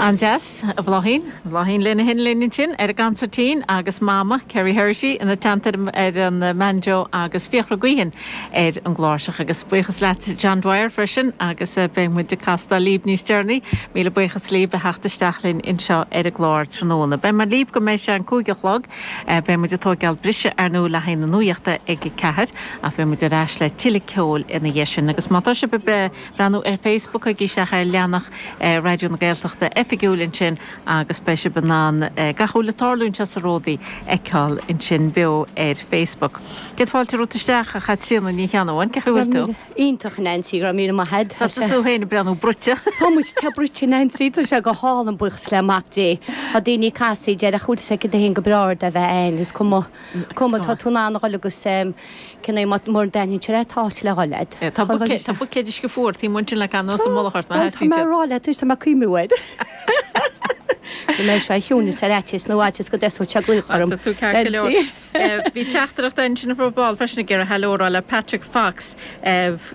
Anjas, a bhlahín lena hin linn sin gan satín agus mama Kerry Hershey in the tantar an manjo agus fiachra guihin an gláiseach agus buchas let John Dwyer frisin agus ben mu de casta líbníos journey míle buchas líb a hechtaisteachlinn in seo a glár tróna. Ben mar líb go mééis se an cúigelog ben mu tógeal brise nó le hain nuíochtta ag cehad a fe mu reis le tiilecóil ina dhéisisin agus mátá se be ranú Facebook a gíisteach leannach radio na Gaeltachta figúlinn sin agus spéise banán gachúla tarlún se ródaí eáil in sin beo Facebook. Get fáilte rútaisteach a chat sína ní cheanháin cehfuil tú? Ítach Nancy gra mí ma head. Tá sú héna breanú brute. Támuid te brute Nancy tu se go háil an buchs le amachtaí. A daoine casí de a chuúil se go hén go breir a bheith agus cuma tá túna agus cinna mór daine te táit le gáid. Tá bucéidir go fór tí muintin le gan nó sa molachart na hetíte. Tá ráile tu tá cumúid. Mé se hiúna sa réitis nóáitis go deú teagluúcharm. Tú ce Bhí teachtarach dain sin bhbáil feisna gur a heóráil le Patrick Fox